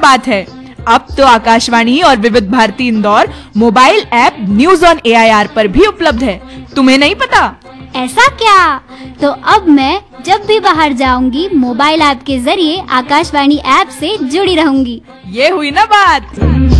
बात है। अब तो आकाशवाणी और विविध Bharti Indore mobile app news on AIR पर भी उपलब्ध है। तुम्हें नहीं पता? ऐसा क्या? तो अब मैं जब भी बाहर जाऊंगी मोबाइल ऐप के जरिए आकाशवाणी ऐप से जुड़ी रहूंगी। ये हुई ना बात।